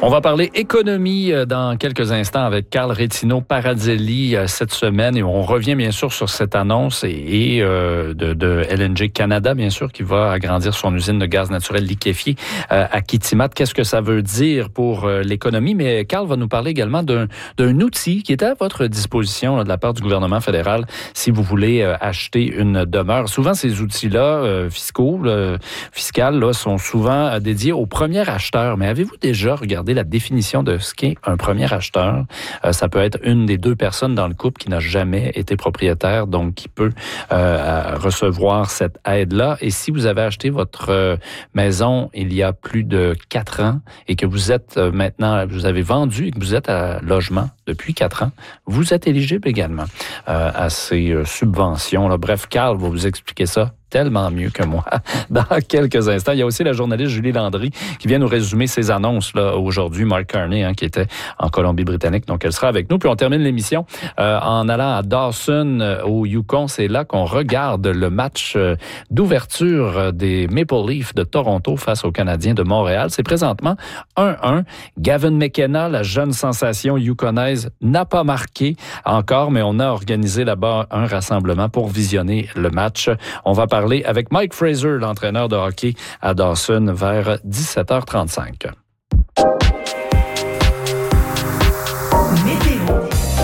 On va parler économie dans quelques instants avec Carl Rétino-Paradzelli cette semaine et on revient bien sûr sur cette annonce et de LNG Canada, bien sûr, qui va agrandir son usine de gaz naturel liquéfié à Kitimat. Qu'est-ce que ça veut dire pour l'économie? Mais Carl va nous parler également d'un outil qui est à votre disposition de la part du gouvernement fédéral si vous voulez acheter une demeure. Souvent, ces outils-là fiscaux, fiscales, là, sont souvent dédiés aux premiers acheteurs. Mais avez-vous déjà regardé la définition de ce qu'est un premier acheteur? Ça peut être une des deux personnes dans le couple qui n'a jamais été propriétaire, donc qui peut recevoir cette aide-là. Et si vous avez acheté votre maison il y a plus de 4 ans et que vous êtes maintenant, vous avez vendu et que vous êtes à logement depuis 4 ans, vous êtes éligible également à ces subventions-là. Bref, Carl va vous expliquer ça tellement mieux que moi dans quelques instants. Il y a aussi la journaliste Julie Landry qui vient nous résumer ces annonces là aujourd'hui. Mark Carney, qui était en Colombie-Britannique, donc elle sera avec nous. Puis on termine l'émission en allant à Dawson au Yukon. C'est là qu'on regarde le match d'ouverture des Maple Leafs de Toronto face aux Canadiens de Montréal. C'est présentement 1-1. Gavin McKenna, la jeune sensation yukonaise, n'a pas marqué encore, mais on a organisé là-bas un rassemblement pour visionner le match. On va parler avec Mike Fraser, l'entraîneur de hockey à Dawson, vers 17h35. Météo.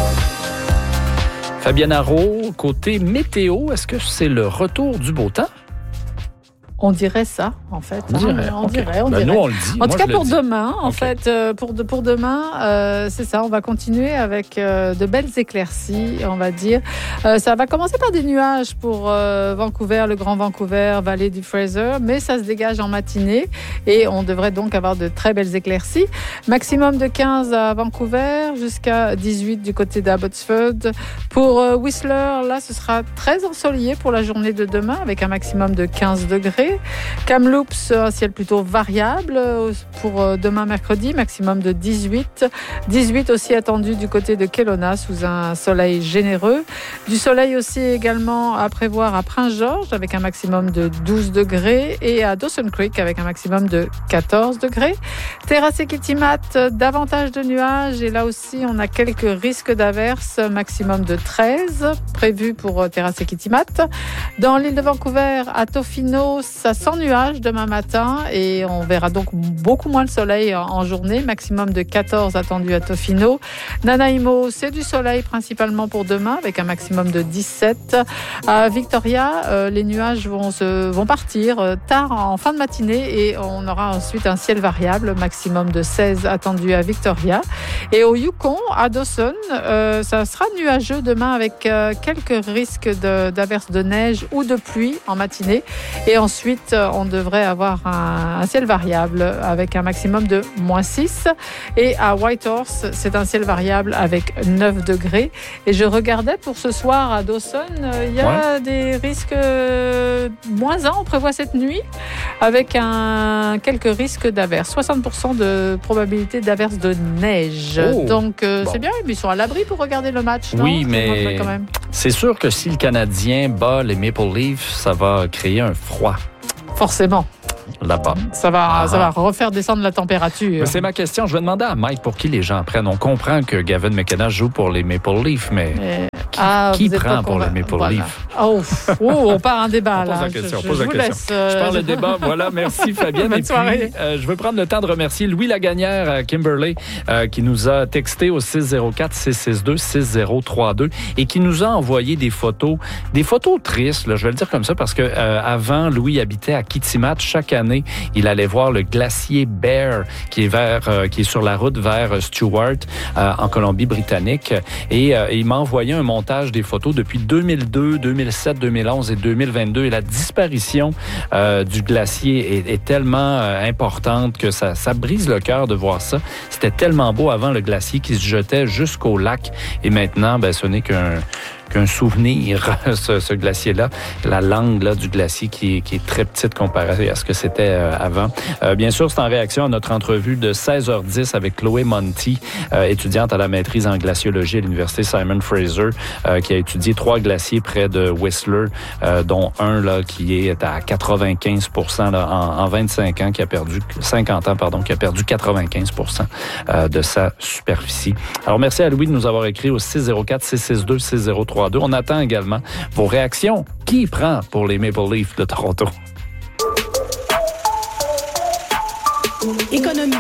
Fabienne Arrault, côté météo, est-ce que c'est le retour du beau temps? On dirait ça, en fait. On dirait. On dirait. Nous, on le dit. En tout cas, pour demain, en fait, pour demain, c'est ça. On va continuer avec de belles éclaircies, on va dire. Ça va commencer par des nuages pour Vancouver, le Grand Vancouver, vallée du Fraser, mais ça se dégage en matinée et on devrait donc avoir de très belles éclaircies. Maximum de 15 à Vancouver, jusqu'à 18 du côté d'Abbotsford. Pour Whistler, là, ce sera très ensoleillé pour la journée de demain, avec un maximum de 15 degrés. Kamloops, un ciel plutôt variable pour demain mercredi, maximum de 18. 18 aussi attendu du côté de Kelowna sous un soleil généreux. Du soleil aussi également à prévoir à Prince-Georges avec un maximum de 12 degrés et à Dawson Creek avec un maximum de 14 degrés. Terrasse et Kitimat, davantage de nuages et là aussi on a quelques risques d'averses, maximum de 13 prévus pour Terrasse et Kitimat. Dans l'île de Vancouver, à Tofino, ça sent nuage demain matin et on verra donc beaucoup moins le soleil en journée, maximum de 14 attendu à Tofino. Nanaimo, c'est du soleil principalement pour demain avec un maximum de 17. À Victoria, les nuages vont partir tard en fin de matinée et on aura ensuite un ciel variable, maximum de 16 attendu à Victoria. Et au Yukon, à Dawson, ça sera nuageux demain avec quelques risques d'averses de neige ou de pluie en matinée. Et ensuite, on devrait avoir un ciel variable avec un maximum de -6. Et à Whitehorse, c'est un ciel variable avec 9 degrés. Et je regardais pour ce soir à Dawson, il y a des risques -1, on prévoit cette nuit, avec quelques risques d'averses. 60% de probabilité d'averses de neige. Donc, c'est bien, ils sont à l'abri pour regarder le match. Oui, non? mais quand même. C'est sûr que si le Canadien bat les Maple Leafs, ça va créer un froid. Forcément. Là-bas. Ça va refaire descendre la température. C'est ma question. Je vais demander à Mike pour qui les gens prennent. On comprend que Gavin McKenna joue pour les Maple Leafs, mais qui prend pour les Maple Leafs? On part un débat là. Pose la question. Je parle le débat. Voilà, merci Fabienne. Bonne Et soirée. puis, je veux prendre le temps de remercier Louis Lagagnère à Kimberley qui nous a texté au 604-662-6032 et qui nous a envoyé des photos tristes, là, je vais le dire comme ça, parce que avant, Louis habitait à Kitimat. Chaque année, il allait voir le glacier Bear qui est sur la route vers Stewart en Colombie-Britannique. Et il m'a envoyé un montage des photos depuis 2002, 2007, 2011 et 2022. Et la disparition du glacier est tellement importante que ça brise le cœur de voir ça. C'était tellement beau avant, le glacier qui se jetait jusqu'au lac. Et maintenant, ce n'est qu'un souvenir, ce glacier-là. La langue là, du glacier qui est très petite comparée à ce que c'était avant. Bien sûr, c'est en réaction à notre entrevue de 16h10 avec Chloé Monti, étudiante à la maîtrise en glaciologie à l'Université Simon Fraser, qui a étudié 3 glaciers près de Whistler, dont un là, qui est à 95% là, en 25 ans, qui a perdu 50 ans, pardon, qui a perdu 95% de sa superficie. Alors, merci à Louis de nous avoir écrit au 604-662-6032. On attend également vos réactions. Qui prend pour les Maple Leafs de Toronto? Économie.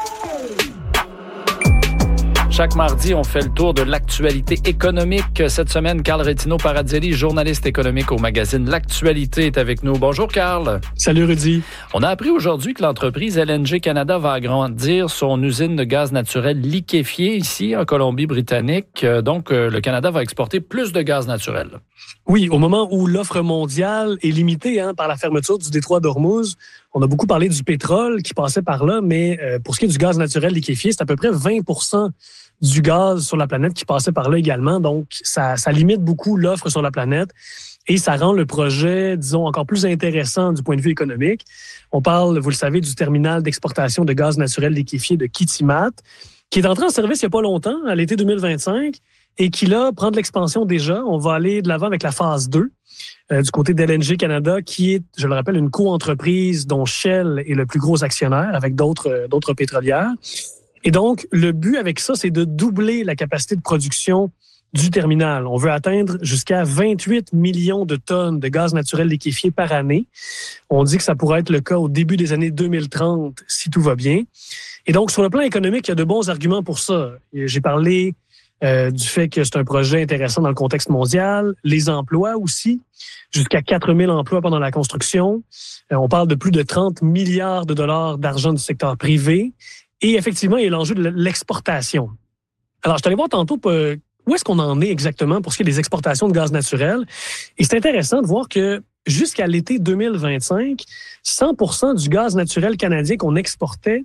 Chaque mardi, on fait le tour de l'actualité économique. Cette semaine, Carl Retino-Paradzelli, journaliste économique au magazine L'Actualité, est avec nous. Bonjour, Carl. Salut, Rudy. On a appris aujourd'hui que l'entreprise LNG Canada va agrandir son usine de gaz naturel liquéfié ici, en Colombie-Britannique. Donc, le Canada va exporter plus de gaz naturel. Oui, au moment où l'offre mondiale est limitée par la fermeture du détroit d'Ormuz, on a beaucoup parlé du pétrole qui passait par là, mais pour ce qui est du gaz naturel liquéfié, c'est à peu près 20% du gaz sur la planète qui passait par là également. Donc, ça limite beaucoup l'offre sur la planète et ça rend le projet, disons, encore plus intéressant du point de vue économique. On parle, vous le savez, du terminal d'exportation de gaz naturel liquéfié de Kitimat, qui est entré en service il n'y a pas longtemps, à l'été 2025, et qui, là, prend de l'expansion déjà. On va aller de l'avant avec la phase 2 du côté d'LNG Canada, qui est, je le rappelle, une co-entreprise dont Shell est le plus gros actionnaire avec d'autres pétrolières. Et donc, le but avec ça, c'est de doubler la capacité de production du terminal. On veut atteindre jusqu'à 28 millions de tonnes de gaz naturel liquéfié par année. On dit que ça pourrait être le cas au début des années 2030, si tout va bien. Et donc, sur le plan économique, il y a de bons arguments pour ça. J'ai parlé du fait que c'est un projet intéressant dans le contexte mondial, les emplois aussi, jusqu'à 4 000 emplois pendant la construction. On parle de plus de 30 milliards de dollars d'argent du secteur privé. Et effectivement, il y a l'enjeu de l'exportation. Alors, je suis allé voir tantôt où est-ce qu'on en est exactement pour ce qui est des exportations de gaz naturel. Et c'est intéressant de voir que jusqu'à l'été 2025, 100% du gaz naturel canadien qu'on exportait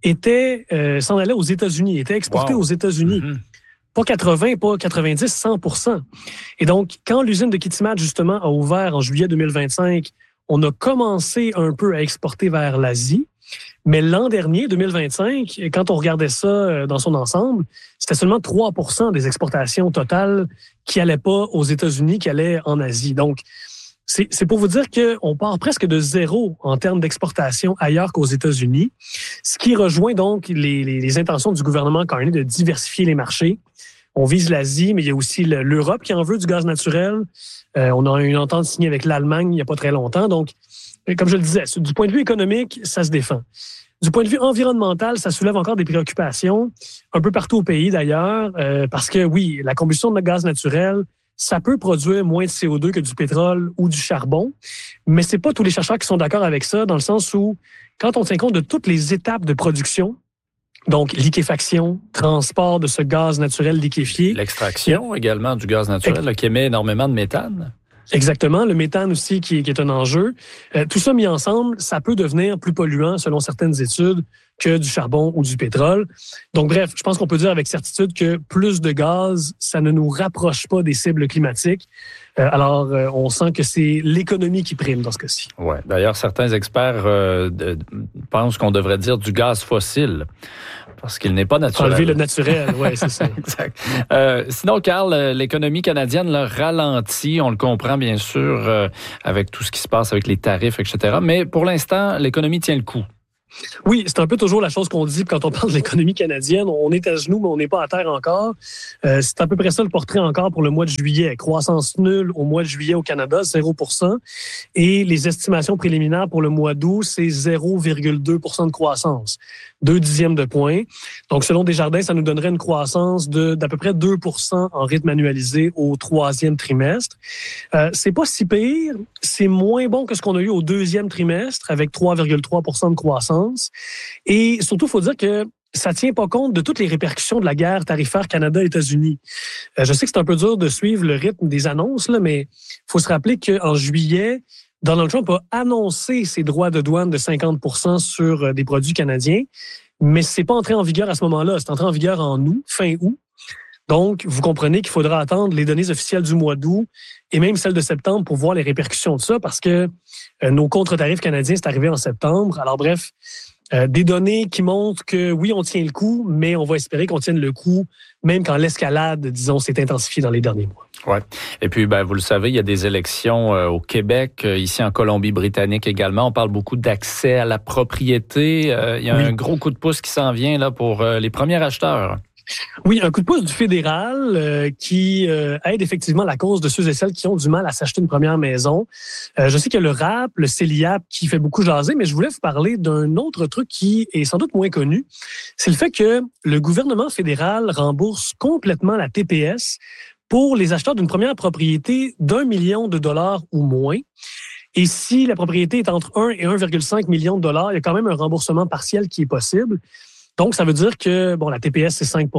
s'en allait aux États-Unis, était exporté aux États-Unis. Mm-hmm. Pas 80, pas 90, 100%. Et donc, quand l'usine de Kitimat, justement, a ouvert en juillet 2025, on a commencé un peu à exporter vers l'Asie. Mais l'an dernier, 2025, quand on regardait ça dans son ensemble, c'était seulement 3% des exportations totales qui allaient pas aux États-Unis, qui allaient en Asie. Donc, c'est pour vous dire qu'on part presque de zéro en termes d'exportation ailleurs qu'aux États-Unis, ce qui rejoint donc les intentions du gouvernement Carney de diversifier les marchés. On vise l'Asie, mais il y a aussi l'Europe qui en veut du gaz naturel. On a une entente signée avec l'Allemagne il n'y a pas très longtemps. Donc, comme je le disais, du point de vue économique, ça se défend. Du point de vue environnemental, ça soulève encore des préoccupations, un peu partout au pays d'ailleurs, parce que oui, la combustion de gaz naturel, ça peut produire moins de CO2 que du pétrole ou du charbon, mais c'est pas tous les chercheurs qui sont d'accord avec ça, dans le sens où, quand on tient compte de toutes les étapes de production, donc liquéfaction, transport de ce gaz naturel liquéfié. L'extraction également du gaz naturel qui émet énormément de méthane. Exactement, le méthane aussi qui est un enjeu. Tout ça mis ensemble, ça peut devenir plus polluant selon certaines études que du charbon ou du pétrole. Donc bref, je pense qu'on peut dire avec certitude que plus de gaz, ça ne nous rapproche pas des cibles climatiques. Alors, on sent que c'est l'économie qui prime dans ce cas-ci. Ouais. D'ailleurs, certains experts pensent qu'on devrait dire du gaz fossile. Parce qu'il n'est pas naturel. Enlever le naturel, oui, c'est ça. Exact. Sinon, Carl, l'économie canadienne ralentit, on le comprend bien sûr, avec tout ce qui se passe avec les tarifs, etc. Mais pour l'instant, l'économie tient le coup. Oui, c'est un peu toujours la chose qu'on dit quand on parle de l'économie canadienne. On est à genoux, mais on n'est pas à terre encore. C'est à peu près ça le portrait encore pour le mois de juillet. Croissance nulle au mois de juillet au Canada, 0%. Et les estimations préliminaires pour le mois d'août, c'est 0,2% de croissance. 0,2 de point. Donc, selon Desjardins, ça nous donnerait une croissance d'à peu près 2% en rythme annualisé au troisième trimestre. C'est pas si pire. C'est moins bon que ce qu'on a eu au deuxième trimestre avec 3,3% de croissance. Et surtout, il faut dire que ça tient pas compte de toutes les répercussions de la guerre tarifaire Canada-États-Unis. Je sais que c'est un peu dur de suivre le rythme des annonces, là, mais il faut se rappeler qu'en juillet, Donald Trump a annoncé ses droits de douane de 50% sur des produits canadiens, mais c'est pas entré en vigueur à ce moment-là. C'est entré en vigueur en août, fin août. Donc, vous comprenez qu'il faudra attendre les données officielles du mois d'août et même celles de septembre pour voir les répercussions de ça parce que nos contre-tarifs canadiens, c'est arrivé en septembre. Alors bref, des données qui montrent que oui, on tient le coup, mais on va espérer qu'on tienne le coup même quand l'escalade, disons, s'est intensifiée dans les derniers mois. Ouais. Et puis, vous le savez, il y a des élections au Québec, ici en Colombie-Britannique également. On parle beaucoup d'accès à la propriété. Il y a un gros coup de pouce qui s'en vient là pour les premiers acheteurs. Oui, un coup de pouce du fédéral qui aide effectivement la cause de ceux et celles qui ont du mal à s'acheter une première maison. Je sais qu'il y a le RAP, le CELIAP qui fait beaucoup jaser, mais je voulais vous parler d'un autre truc qui est sans doute moins connu. C'est le fait que le gouvernement fédéral rembourse complètement la TPS pour les acheteurs d'une première propriété d'1 million de dollars ou moins. Et si la propriété est entre 1 et 1,5 million de dollars, il y a quand même un remboursement partiel qui est possible. Donc, ça veut dire que, la TPS, c'est 5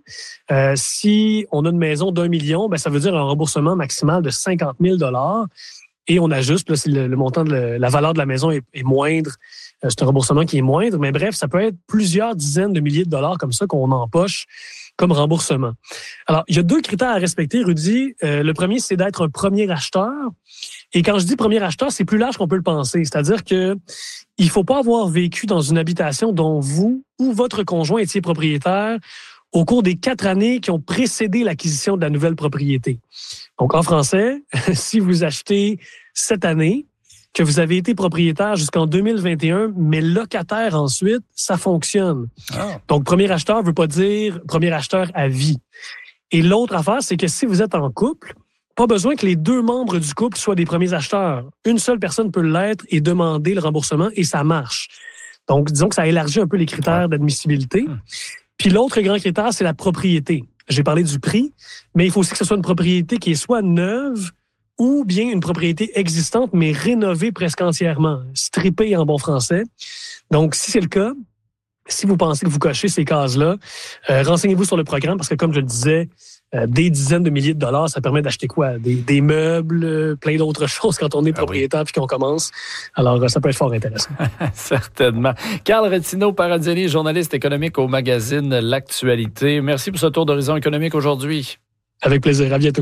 %. Si on a une maison d'1 million, ça veut dire un remboursement maximal de 50 000 $. Et on ajuste, là, si le montant de la valeur de la maison est moindre, c'est un remboursement qui est moindre. Mais bref, ça peut être plusieurs dizaines de milliers de dollars comme ça qu'on empoche comme remboursement. Alors, il y a 2 critères à respecter, Rudy. Le premier, c'est d'être un premier acheteur. Et quand je dis premier acheteur, c'est plus large qu'on peut le penser. C'est-à-dire que il faut pas avoir vécu dans une habitation dont vous ou votre conjoint étiez propriétaire au cours des 4 années qui ont précédé l'acquisition de la nouvelle propriété. Donc, en français, si vous achetez cette année, que vous avez été propriétaire jusqu'en 2021, mais locataire ensuite, ça fonctionne. Donc, premier acheteur veut pas dire premier acheteur à vie. Et l'autre affaire, c'est que si vous êtes en couple, pas besoin que les 2 membres du couple soient des premiers acheteurs. Une seule personne peut l'être et demander le remboursement et ça marche. Donc, disons que ça élargit un peu les critères d'admissibilité. Puis l'autre grand critère, c'est la propriété. J'ai parlé du prix, mais il faut aussi que ce soit une propriété qui est soit neuve ou bien une propriété existante, mais rénovée presque entièrement, strippée en bon français. Donc, si c'est le cas, si vous pensez que vous cochez ces cases-là, renseignez-vous sur le programme parce que, comme je le disais, des dizaines de milliers de dollars, ça permet d'acheter quoi? Des meubles, plein d'autres choses quand on est propriétaire puis qu'on commence. Alors, ça peut être fort intéressant. Certainement. Carl Retino-Paradzelli, journaliste économique au magazine L'Actualité. Merci pour ce tour d'horizon économique aujourd'hui. Avec plaisir. À bientôt.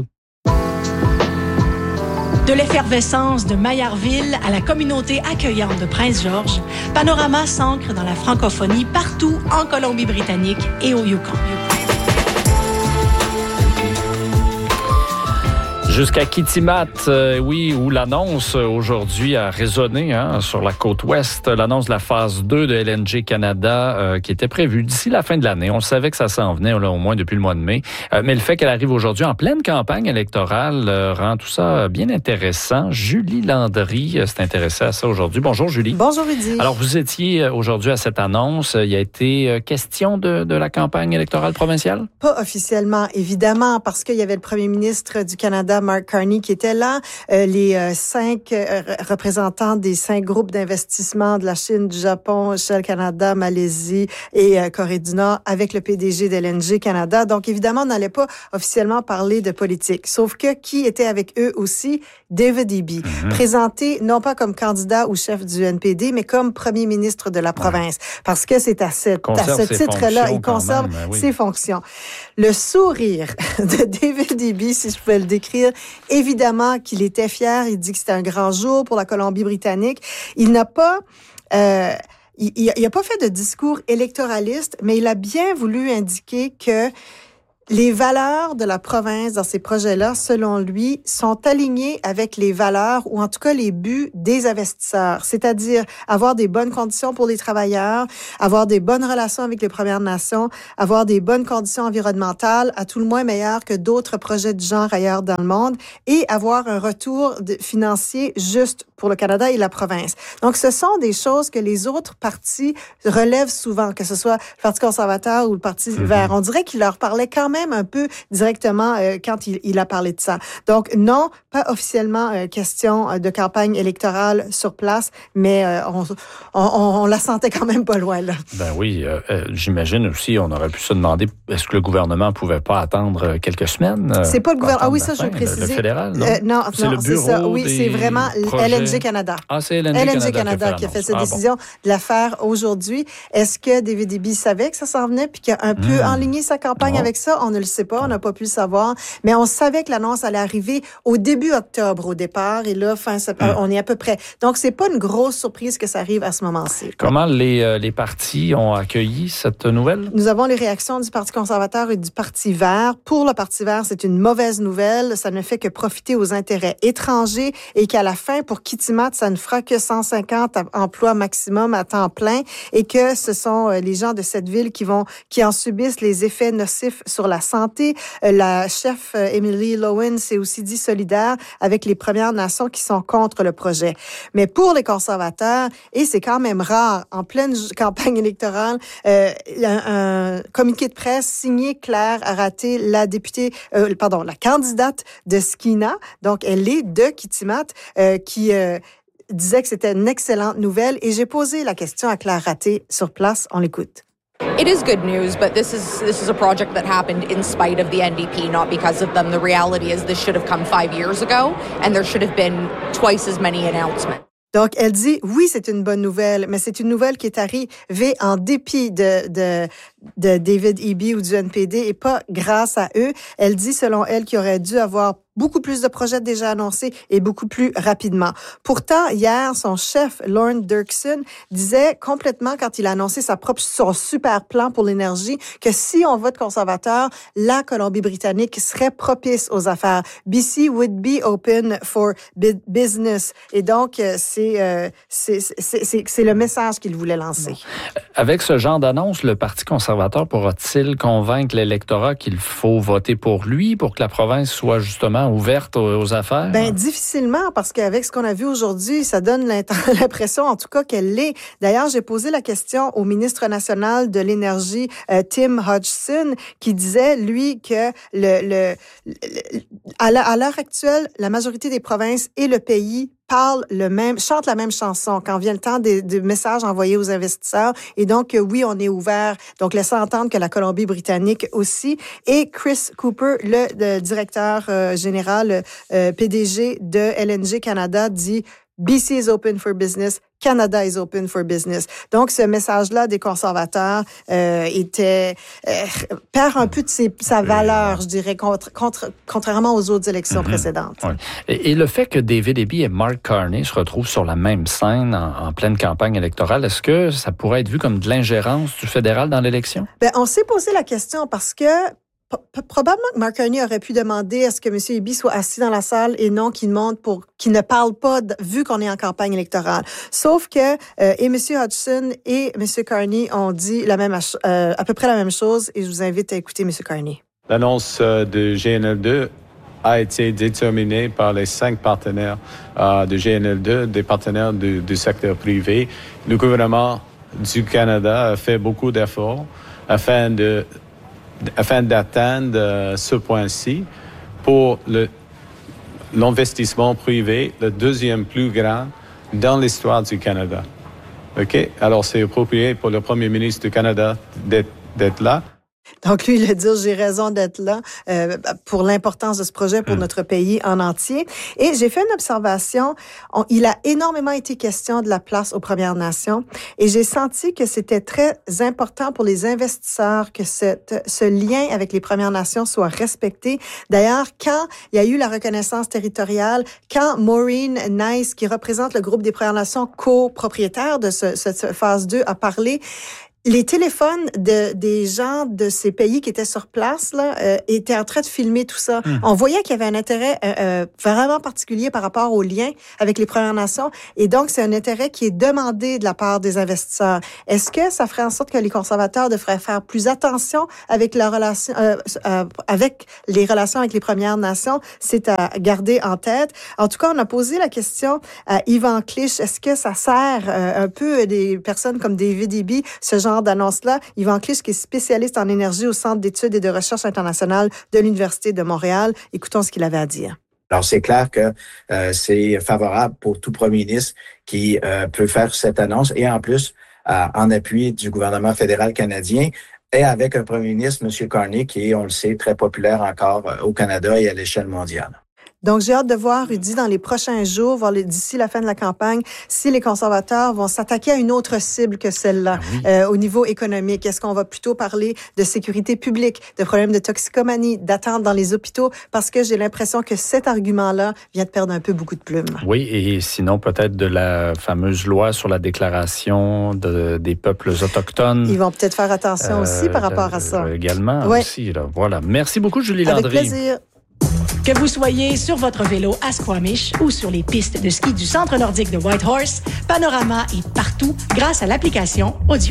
De l'effervescence de Maillardville à la communauté accueillante de Prince-Georges, Panorama s'ancre dans la francophonie partout en Colombie-Britannique et au Yukon. Jusqu'à Kitimat, où l'annonce aujourd'hui a résonné sur la côte ouest, l'annonce de la phase 2 de LNG Canada qui était prévue d'ici la fin de l'année. On savait que ça s'en venait là, au moins depuis le mois de mai. Mais le fait qu'elle arrive aujourd'hui en pleine campagne électorale rend tout ça bien intéressant. Julie Landry s'est intéressée à ça aujourd'hui. Bonjour Julie. Bonjour Rudy. Alors vous étiez aujourd'hui à cette annonce. Il a été question de la campagne électorale provinciale? Pas officiellement, évidemment, parce qu'il y avait le premier ministre du Canada, Mark Carney, qui était là, les 5 représentants des 5 groupes d'investissement de la Chine, du Japon, Shell Canada, Malaisie et Corée du Nord, avec le PDG de LNG Canada. Donc, évidemment, on n'allait pas officiellement parler de politique. Sauf que qui était avec eux aussi? David Eby, présenté non pas comme candidat ou chef du NPD, mais comme premier ministre de la province. Parce que c'est à ce titre-là, il conserve ses fonctions. Le sourire de David Eby, si je pouvais le décrire, évidemment qu'il était fier. Il dit que c'était un grand jour pour la Colombie-Britannique. Il n'a pas... il a pas fait de discours électoraliste, mais il a bien voulu indiquer que les valeurs de la province dans ces projets-là, selon lui, sont alignées avec les valeurs ou en tout cas les buts des investisseurs, c'est-à-dire avoir des bonnes conditions pour les travailleurs, avoir des bonnes relations avec les Premières Nations, avoir des bonnes conditions environnementales, à tout le moins meilleures que d'autres projets du genre ailleurs dans le monde, et avoir un retour financier juste pour le Canada et la province. Donc, ce sont des choses que les autres partis relèvent souvent, que ce soit le Parti conservateur ou le Parti vert. On dirait qu'il leur parlait quand même un peu directement quand il a parlé de ça. Donc, non, pas officiellement question de campagne électorale sur place, mais on la sentait quand même pas loin, là. Ben oui, j'imagine aussi, on aurait pu se demander, est-ce que le gouvernement pouvait pas attendre quelques semaines? C'est pas le gouvernement. Ah oui, ça, je veux préciser. Le fédéral, non? Non, c'est le bureau ça. Oui, c'est vraiment LNG Canada. Ah, c'est LNG Canada qui a fait cette décision de la faire aujourd'hui. Est-ce que David Eby savait que ça s'en venait puis qu'il a un peu enligné sa campagne avec ça? on ne le sait pas, on n'a pas pu le savoir, mais on savait que l'annonce allait arriver au début octobre au départ, et là, fin septembre, on est à peu près. Donc, c'est pas une grosse surprise que ça arrive à ce moment-ci. Comment les partis ont accueilli cette nouvelle? Nous avons les réactions du Parti conservateur et du Parti vert. Pour le Parti vert, c'est une mauvaise nouvelle. Ça ne fait que profiter aux intérêts étrangers et qu'à la fin, pour Kitimat, ça ne fera que 150 emplois maximum à temps plein et que ce sont les gens de cette ville qui en subissent les effets nocifs sur la santé. La chef Emily Lowen s'est aussi dit solidaire avec les Premières Nations qui sont contre le projet. Mais pour les conservateurs, et c'est quand même rare, en pleine campagne électorale, un communiqué de presse signé Claire Araté, la candidate de Skeena, donc elle est de Kitimat, qui disait que c'était une excellente nouvelle. Et j'ai posé la question à Claire Araté sur place. On l'écoute. It is good news, but this is a project that happened in spite of the NDP, not because of them. The reality is this should have come 5 years ago, and there should have been twice as many announcements. Donc, elle dit, oui, c'est une bonne nouvelle, mais c'est une nouvelle qui est arrivée en dépit de David Eby ou du NPD et pas grâce à eux. Elle dit, selon elle, qu'il aurait dû avoir beaucoup plus de projets déjà annoncés et beaucoup plus rapidement. Pourtant, hier, son chef, Lorne Dirksen, disait complètement, quand il a annoncé son super plan pour l'énergie, que si on vote conservateur, la Colombie-Britannique serait propice aux affaires. BC would be open for business. Et donc, c'est le message qu'il voulait lancer. Avec ce genre d'annonce, le Parti conservateur pourra-t-il convaincre l'électorat qu'il faut voter pour lui pour que la province soit justement ouverte aux affaires? Ben difficilement, parce qu'avec ce qu'on a vu aujourd'hui, ça donne l'impression, en tout cas, qu'elle l'est. D'ailleurs, j'ai posé la question au ministre national de l'Énergie, Tim Hodgson, qui disait, lui, que à l'heure actuelle, la majorité des provinces et le pays chantent la même chanson quand vient le temps des messages envoyés aux investisseurs. Et donc, oui, on est ouvert. Donc, laissant entendre que la Colombie-Britannique aussi. Et Chris Cooper, le directeur général, PDG de LNG Canada, dit BC is open for business, Canada is open for business. Donc, ce message-là des conservateurs perd un peu de sa valeur, je dirais, contrairement aux autres élections précédentes. Oui. Et le fait que David Eby et Mark Carney se retrouvent sur la même scène en pleine campagne électorale, est-ce que ça pourrait être vu comme de l'ingérence du fédéral dans l'élection? Ben, on s'est posé la question parce que probablement que Mark Carney aurait pu demander à ce que M. Eby soit assis dans la salle et non qu'il ne parle pas, vu qu'on est en campagne électorale. Sauf que et M. Hodgson et M. Carney ont dit à peu près la même chose, et je vous invite à écouter M. Carney. L'annonce de GNL2 a été déterminée par les 5 partenaires de GNL2, des partenaires du secteur privé. Le gouvernement du Canada a fait beaucoup d'efforts afin d'atteindre ce point-ci pour l'investissement privé, le deuxième plus grand dans l'histoire du Canada. OK? Alors, c'est approprié pour le premier ministre du Canada d'être là. Donc, lui, il a dit, j'ai raison d'être là pour l'importance de ce projet pour notre pays en entier. Et j'ai fait une observation. Il a énormément été question de la place aux Premières Nations. Et j'ai senti que c'était très important pour les investisseurs que ce lien avec les Premières Nations soit respecté. D'ailleurs, quand il y a eu la reconnaissance territoriale, quand Maureen Nice, qui représente le groupe des Premières Nations copropriétaires de cette phase 2, a parlé, les téléphones des gens de ces pays qui étaient sur place étaient en train de filmer tout ça. On voyait qu'il y avait un intérêt vraiment particulier par rapport au lien avec les Premières Nations. Et donc, c'est un intérêt qui est demandé de la part des investisseurs. Est-ce que ça ferait en sorte que les conservateurs devraient faire plus attention avec les relations avec les Premières Nations? C'est à garder en tête. En tout cas, on a posé la question à Yvan Clich. Est-ce que ça sert un peu des personnes comme David Eby, ce genre d'annonce-là? Yvan Clich, qui est spécialiste en énergie au Centre d'études et de recherche internationale de l'Université de Montréal. Écoutons ce qu'il avait à dire. Alors, c'est clair que c'est favorable pour tout premier ministre qui peut faire cette annonce et en plus, en appui du gouvernement fédéral canadien et avec un premier ministre, M. Carney, qui est, on le sait, très populaire encore au Canada et à l'échelle mondiale. Donc, j'ai hâte de voir, Rudy, dans les prochains jours, d'ici la fin de la campagne, si les conservateurs vont s'attaquer à une autre cible que celle-là au niveau économique. Est-ce qu'on va plutôt parler de sécurité publique, de problèmes de toxicomanie, d'attente dans les hôpitaux? Parce que j'ai l'impression que cet argument-là vient de perdre un peu beaucoup de plumes. Oui, et sinon peut-être de la fameuse loi sur la déclaration des peuples autochtones. Ils vont peut-être faire attention aussi par rapport à ça. Également aussi. Là. Voilà. Merci beaucoup, Julie Landry. Avec plaisir. Que vous soyez sur votre vélo à Squamish ou sur les pistes de ski du Centre nordique de Whitehorse, Panorama est partout grâce à l'application Audio.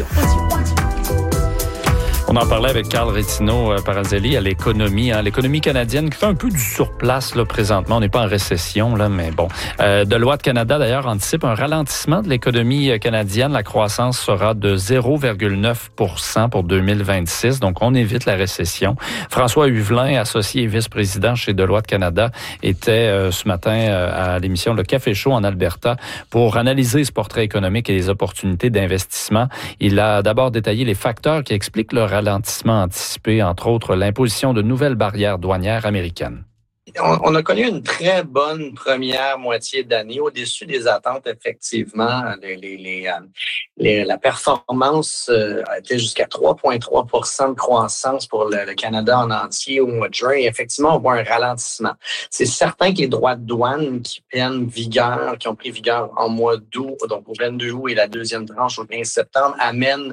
On en parlait avec Carl Rétino-Parazelli à l'économie. L'économie canadienne qui fait un peu du surplace là, présentement. On n'est pas en récession, là, mais bon. Deloitte Canada, d'ailleurs, anticipe un ralentissement de l'économie canadienne. La croissance sera de 0,9 % pour 2026. Donc, on évite la récession. François Huvelin, associé et vice-président chez Deloitte Canada, était ce matin à l'émission Le Café Chaud en Alberta pour analyser ce portrait économique et les opportunités d'investissement. Il a d'abord détaillé les facteurs qui expliquent le ralentissement anticipé, entre autres l'imposition de nouvelles barrières douanières américaines. On a connu une très bonne première moitié d'année, au-dessus des attentes, effectivement. La performance a été jusqu'à 3,3 % de croissance pour le Canada en entier au mois de juin. Et effectivement, on voit un ralentissement. C'est certain que les droits de douane qui ont pris vigueur en mois d'août, donc au 22 août et la deuxième tranche au 15 septembre, amènent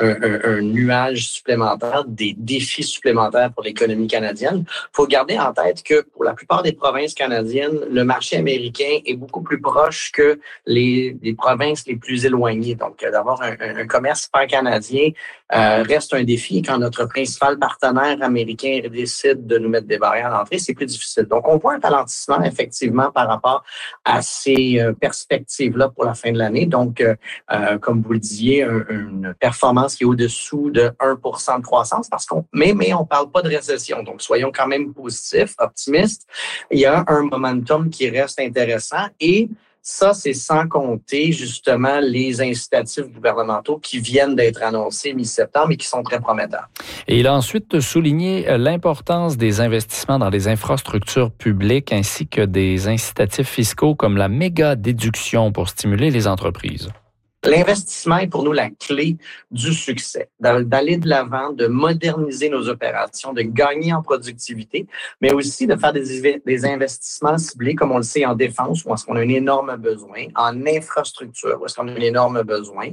un nuage supplémentaire, des défis supplémentaires pour l'économie canadienne. Il faut garder en tête que pour la plupart des provinces canadiennes, le marché américain est beaucoup plus proche que les provinces les plus éloignées. Donc, d'avoir un commerce pan-canadien reste un défi. Quand notre principal partenaire américain décide de nous mettre des barrières d'entrée, c'est plus difficile. Donc, on voit un ralentissement, effectivement, par rapport à ces perspectives-là pour la fin de l'année. Donc, comme vous le disiez, une performance qui est au-dessous de 1 % de croissance, mais on parle pas de récession. Donc, soyons quand même positifs, optimistes. Il y a un momentum qui reste intéressant et ça, c'est sans compter justement les incitatifs gouvernementaux qui viennent d'être annoncés mi-septembre et qui sont très prometteurs. Et il a ensuite souligné l'importance des investissements dans les infrastructures publiques ainsi que des incitatifs fiscaux comme la méga déduction pour stimuler les entreprises. L'investissement est pour nous la clé du succès, d'aller de l'avant, de moderniser nos opérations, de gagner en productivité, mais aussi de faire des investissements ciblés, comme on le sait, en défense, où est-ce qu'on a un énorme besoin, en infrastructure, où est-ce qu'on a un énorme besoin.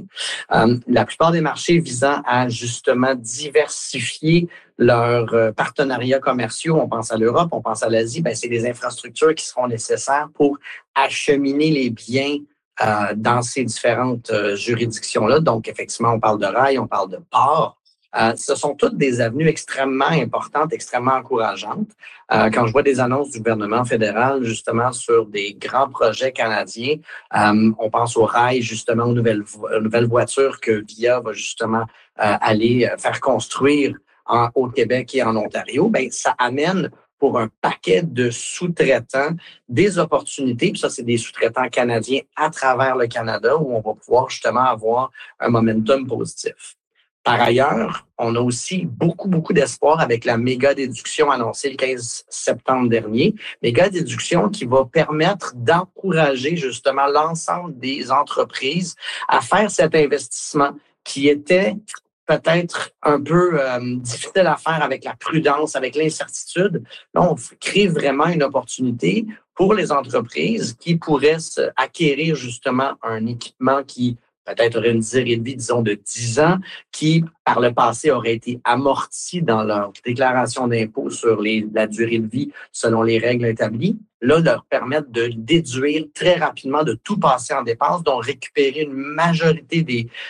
La plupart des marchés visant à justement diversifier leurs partenariats commerciaux, on pense à l'Europe, on pense à l'Asie, c'est des infrastructures qui seront nécessaires pour acheminer les biens dans ces différentes juridictions-là. Donc, effectivement, on parle de rails, on parle de ports. Ce sont toutes des avenues extrêmement importantes, extrêmement encourageantes. Quand je vois des annonces du gouvernement fédéral, justement, sur des grands projets canadiens, on pense aux rails, justement, aux nouvelles voitures que VIA va justement aller faire construire au Québec et en Ontario, ça amène pour un paquet de sous-traitants des opportunités. Puis ça, c'est des sous-traitants canadiens à travers le Canada où on va pouvoir justement avoir un momentum positif. Par ailleurs, on a aussi beaucoup d'espoir avec la méga déduction annoncée le 15 septembre dernier. Méga déduction qui va permettre d'encourager justement l'ensemble des entreprises à faire cet investissement qui était peut-être un peu difficile à faire avec la prudence, avec l'incertitude. Là, on crée vraiment une opportunité pour les entreprises qui pourraient acquérir justement un équipement qui peut-être aurait une durée de vie, disons, de 10 ans, qui, par le passé, aurait été amorti dans leur déclaration d'impôt sur la durée de vie selon les règles établies. Là, leur permettre de déduire très rapidement, de tout passer en dépenses, donc récupérer une majorité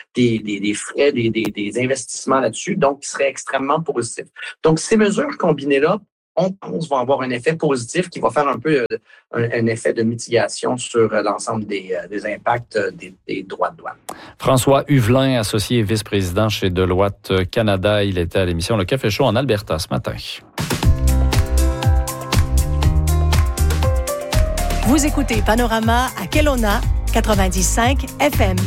des frais, des investissements là-dessus, donc qui serait extrêmement positif. Donc, ces mesures combinées-là, on pense, vont avoir un effet positif qui va faire un peu un effet de mitigation sur l'ensemble des impacts des droits de douane. François Huvelin, associé et vice-président chez Deloitte Canada. Il était à l'émission Le Café Chaud en Alberta ce matin. Vous écoutez Panorama à Kelowna, 95 FM.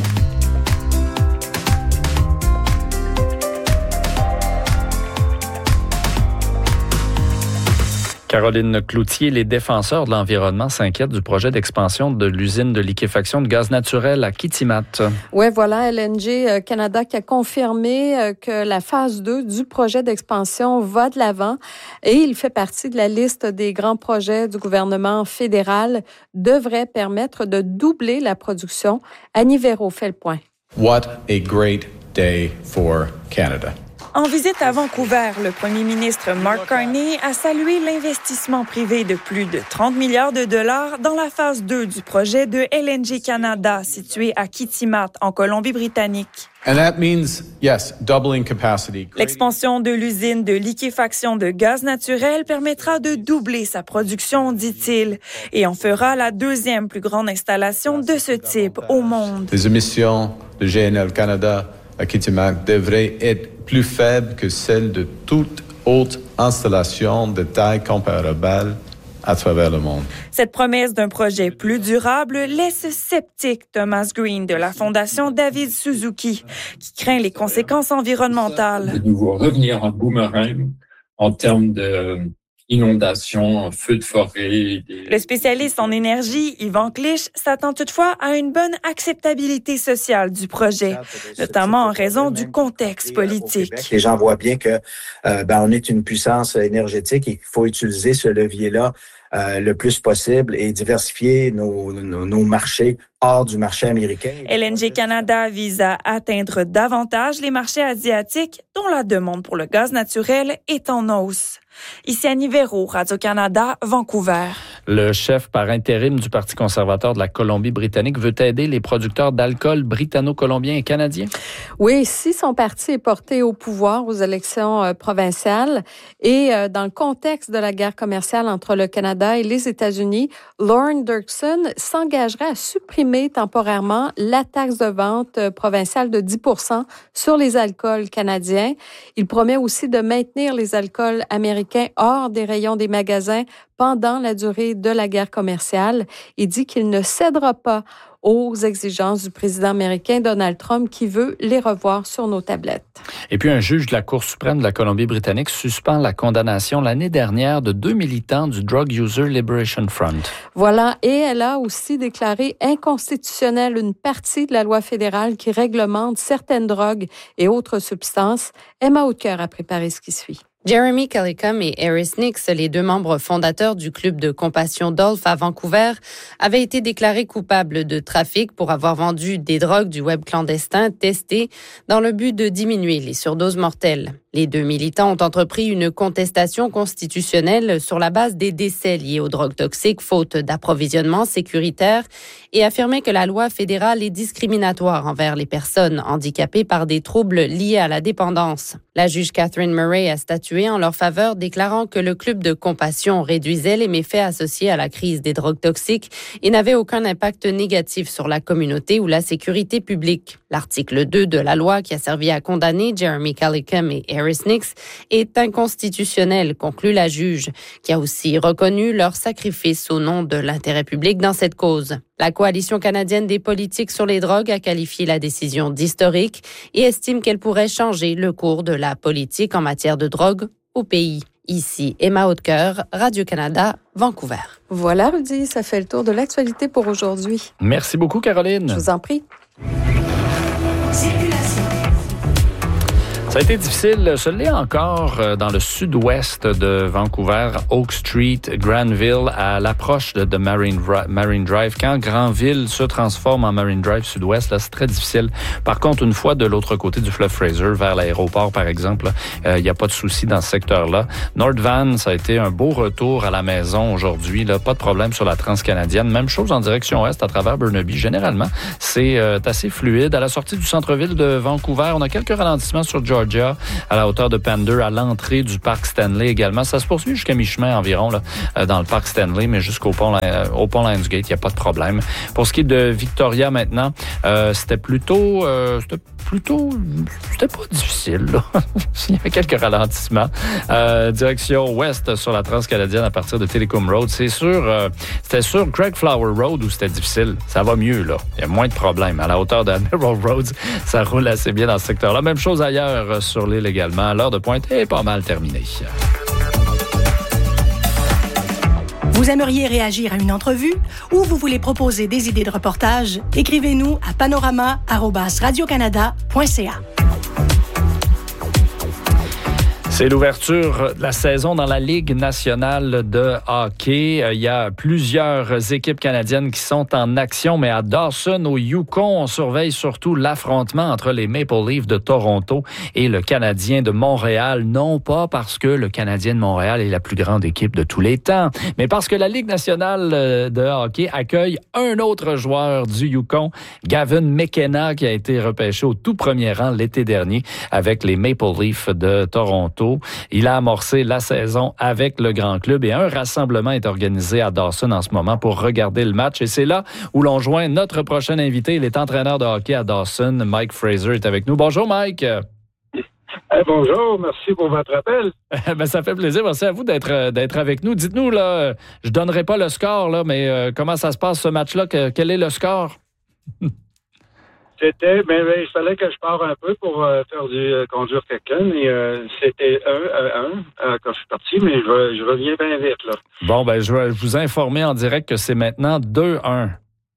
Caroline Cloutier, les défenseurs de l'environnement s'inquiètent du projet d'expansion de l'usine de liquéfaction de gaz naturel à Kitimat. Oui, voilà, LNG Canada qui a confirmé que la phase 2 du projet d'expansion va de l'avant et il fait partie de la liste des grands projets du gouvernement fédéral, devrait permettre de doubler la production. Annie Véro fait le point. What a great day for Canada. En visite à Vancouver, le premier ministre Mark Carney a salué l'investissement privé de plus de 30 milliards de dollars dans la phase 2 du projet de LNG Canada, situé à Kitimat, en Colombie-Britannique. And that means, yes, doubling capacity. L'expansion de l'usine de liquéfaction de gaz naturel permettra de doubler sa production, dit-il, et en fera la deuxième plus grande installation de ce type au monde. Les émissions de GNL Canada à Kitimat devraient être plus faibles que celles de toute autre installation de taille comparable à travers le monde. Cette promesse d'un projet plus durable laisse sceptique Thomas Green de la Fondation David Suzuki, qui craint les conséquences environnementales. De nouveau revenir en boomerang en termes d'inondations, feux de forêt. Le spécialiste en énergie, Yvan Clich, s'attend toutefois à une bonne acceptabilité sociale du projet, notamment en raison du contexte politique. Les gens voient bien que on est une puissance énergétique et qu'il faut utiliser ce levier-là le plus possible et diversifier nos marchés hors du marché américain. LNG Canada vise à atteindre davantage les marchés asiatiques dont la demande pour le gaz naturel est en hausse. Ici Annie Véro, Radio-Canada, Vancouver. Le chef par intérim du Parti conservateur de la Colombie-Britannique veut aider les producteurs d'alcool britanno-colombiens et canadiens. Oui, si son parti est porté au pouvoir aux élections provinciales et dans le contexte de la guerre commerciale entre le Canada et les États-Unis, Lorne Dirksen s'engagerait à supprimer temporairement la taxe de vente provinciale de 10% sur les alcools canadiens. Il promet aussi de maintenir les alcools américains hors des rayons des magasins pendant la durée de la guerre commerciale. Il dit qu'il ne cédera pas aux exigences du président américain Donald Trump qui veut les revoir sur nos tablettes. Et puis un juge de la Cour suprême de la Colombie-Britannique suspend la condamnation l'année dernière de 2 militants du Drug User Liberation Front. Voilà, et elle a aussi déclaré inconstitutionnelle une partie de la loi fédérale qui réglemente certaines drogues et autres substances. Emma Hautecœur a préparé ce qui suit. Jeremy Callicum et Harris Nix, les deux membres fondateurs du club de compassion Dolph à Vancouver, avaient été déclarés coupables de trafic pour avoir vendu des drogues du web clandestin testées dans le but de diminuer les surdoses mortelles. Les deux militants ont entrepris une contestation constitutionnelle sur la base des décès liés aux drogues toxiques faute d'approvisionnement sécuritaire et affirmé que la loi fédérale est discriminatoire envers les personnes handicapées par des troubles liés à la dépendance. La juge Catherine Murray a statué en leur faveur, déclarant que le club de compassion réduisait les méfaits associés à la crise des drogues toxiques et n'avait aucun impact négatif sur la communauté ou la sécurité publique. L'article 2 de la loi qui a servi à condamner Jeremy Callicum et Harris Nix est inconstitutionnel, conclut la juge, qui a aussi reconnu leur sacrifice au nom de l'intérêt public dans cette cause. La Coalition canadienne des politiques sur les drogues a qualifié la décision d'historique et estime qu'elle pourrait changer le cours de la politique en matière de drogue au pays. Ici, Emma Hautecœur, Radio-Canada, Vancouver. Voilà, Rudy, ça fait le tour de l'actualité pour aujourd'hui. Merci beaucoup, Caroline. Je vous en prie. Ça a été difficile, ce l'est encore dans le sud-ouest de Vancouver, Oak Street, Granville, à l'approche de Marine Drive. Quand Granville se transforme en Marine Drive sud-ouest, là, c'est très difficile. Par contre, une fois de l'autre côté du fleuve Fraser, vers l'aéroport, par exemple, il n'y a pas de souci dans ce secteur-là. North Van, ça a été un beau retour à la maison aujourd'hui. Là, pas de problème sur la transcanadienne. Même chose en direction ouest à travers Burnaby. Généralement, c'est assez fluide. À la sortie du centre-ville de Vancouver, on a quelques ralentissements sur Georgia, à la hauteur de Pender, à l'entrée du parc Stanley également. Ça se poursuit jusqu'à mi-chemin environ là, dans le parc Stanley, mais jusqu'au pont Lionsgate, il n'y a pas de problème. Pour ce qui est de Victoria maintenant, c'était pas difficile. Là. Il y avait quelques ralentissements. Direction ouest sur la transcanadienne à partir de Telecom Road. C'était sur Craig Flower Road où c'était difficile. Ça va mieux, là. Il y a moins de problèmes. À la hauteur de Admiral Roads, ça roule assez bien dans ce secteur-là. Même chose ailleurs sur l'île également. L'heure de pointe est pas mal terminée. Vous aimeriez réagir à une entrevue ou vous voulez proposer des idées de reportage? Écrivez-nous à panorama@radiocanada.ca. C'est l'ouverture de la saison dans la Ligue nationale de hockey. Il y a plusieurs équipes canadiennes qui sont en action, mais à Dawson, au Yukon, on surveille surtout l'affrontement entre les Maple Leafs de Toronto et le Canadien de Montréal. Non pas parce que le Canadien de Montréal est la plus grande équipe de tous les temps, mais parce que la Ligue nationale de hockey accueille un autre joueur du Yukon, Gavin McKenna, qui a été repêché au tout premier rang l'été dernier avec les Maple Leafs de Toronto. Il a amorcé la saison avec le grand club et un rassemblement est organisé à Dawson en ce moment pour regarder le match. Et c'est là où l'on joint notre prochain invité. Il est entraîneur de hockey à Dawson. Mike Fraser est avec nous. Bonjour, Mike. Bonjour, merci pour votre appel. Ça fait plaisir. Merci à vous d'être avec nous. Dites-nous, là, je ne donnerai pas le score, là, mais comment ça se passe ce match-là? Quel est le score? C'était, il fallait que je parte un peu pour conduire quelqu'un, mais c'était 1-1 quand je suis parti, mais je reviens bien vite, là. Bon, je vais vous informer en direct que c'est maintenant 2-1.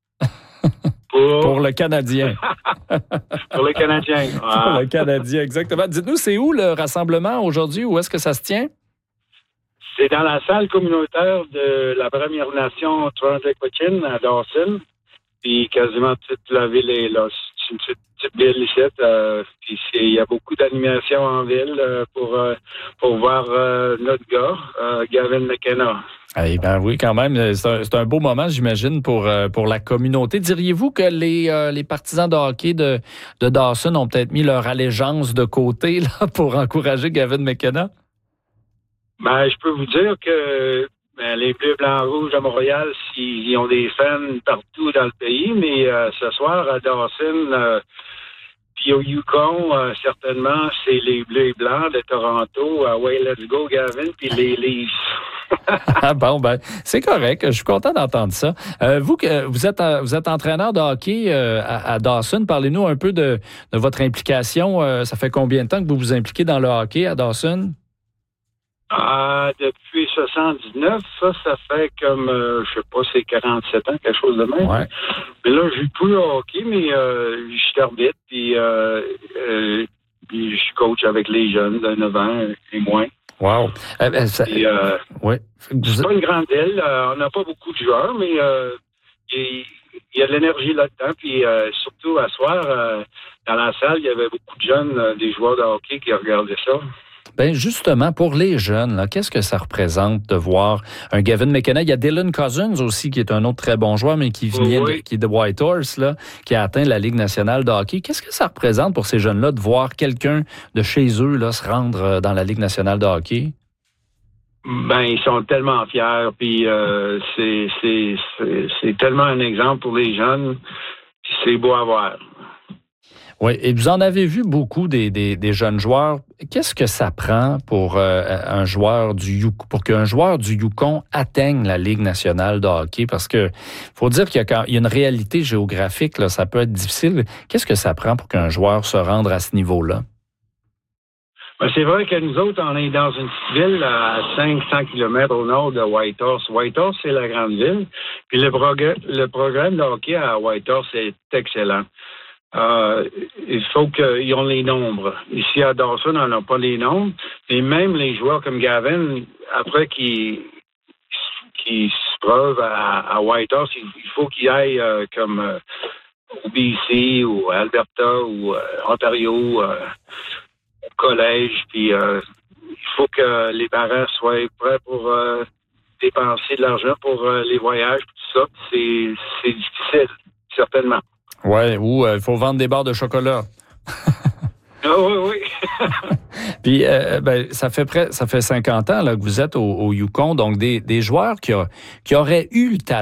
Pour le Canadien. Pour le Canadien. Pour le Canadien, exactement. Dites-nous, c'est où le rassemblement aujourd'hui? Où est-ce que ça se tient? C'est dans la salle communautaire de la Première Nation Toronto-Quickin à Dawson. Puis quasiment toute la ville est là. C'est une petite ville ici. Puis il y a beaucoup d'animation en ville pour voir notre gars, Gavin McKenna. Eh bien oui, quand même. C'est un beau moment, j'imagine, pour la communauté. Diriez-vous que les partisans de hockey de Dawson ont peut-être mis leur allégeance de côté là, pour encourager Gavin McKenna? Je peux vous dire que les Bleus, Blancs, Rouges à Montréal, ils ont des fans partout dans le pays, mais ce soir à Dawson, puis au Yukon, certainement, c'est les Bleus et Blancs de Toronto. Ouais, let's go, Gavin, puis les Leafs. C'est correct. Je suis content d'entendre ça. Vous êtes entraîneur de hockey à Dawson. Parlez-nous un peu de votre implication. Ça fait combien de temps que vous vous impliquez dans le hockey à Dawson? Depuis 79, ça fait comme, je sais pas, c'est 47 ans, quelque chose de même. Ouais. Mais là, je joue plus au hockey, mais je suis arbitre, puis je suis coach avec les jeunes de 9 ans et moins. Wow. Ouais. C'est pas une grande ville. On n'a pas beaucoup de joueurs, mais il y a de l'énergie là-dedans. Puis surtout, à soir, dans la salle, il y avait beaucoup de jeunes, des joueurs de hockey qui regardaient ça. Justement, pour les jeunes, là, qu'est-ce que ça représente de voir un Gavin McKenna? Il y a Dylan Cousins aussi, qui est un autre très bon joueur, mais qui est de Whitehorse, là, qui a atteint la Ligue nationale de hockey. Qu'est-ce que ça représente pour ces jeunes-là de voir quelqu'un de chez eux là, se rendre dans la Ligue nationale de hockey? Ils sont tellement fiers, puis c'est tellement un exemple pour les jeunes, puis c'est beau à voir. Oui, et vous en avez vu beaucoup des jeunes joueurs. Qu'est-ce que ça prend pour un joueur pour qu'un joueur du Yukon atteigne la Ligue nationale de hockey? Parce que faut dire qu'il y a une réalité géographique, là, ça peut être difficile. Qu'est-ce que ça prend pour qu'un joueur se rende à ce niveau-là? C'est vrai que nous autres, on est dans une petite ville à 500 km au nord de Whitehorse. Whitehorse, c'est la grande ville. Puis le programme de hockey à Whitehorse est excellent. Il faut qu'ils ont les nombres. Ici à Dawson, on n'a pas les nombres. Et même les joueurs comme Gavin, après qu'ils se prouvent à Whitehorse, il faut qu'ils aillent comme au BC ou à Alberta ou Ontario, au collège. Puis il faut que les parents soient prêts pour dépenser de l'argent pour les voyages, tout ça. C'est difficile, certainement. Oui, ou il faut vendre des barres de chocolat. Oui. Puis, ça fait 50 ans là, que vous êtes au Yukon, donc des joueurs qui auraient eu le talent